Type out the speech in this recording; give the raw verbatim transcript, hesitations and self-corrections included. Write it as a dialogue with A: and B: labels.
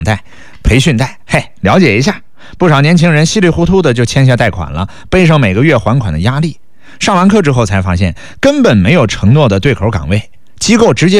A: 贷、培训贷，嘿，了解一下。不少年轻人稀里糊涂的就签下贷款了，背上每个月还款的压力。上完课之后才发现，根本没有承诺的对口岗位，机构直接